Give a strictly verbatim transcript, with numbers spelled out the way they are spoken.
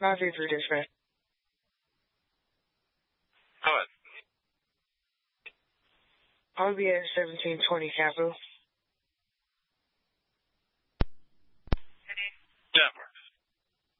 nine three three dispatch. Go ahead. I'll be at seventeen twenty Capitol. Denver.